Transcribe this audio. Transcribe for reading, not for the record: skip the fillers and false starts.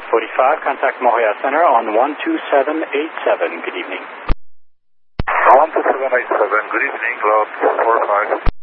45, contact Montreal Center on 12787. Good evening. 12787, good evening, Cloud 45.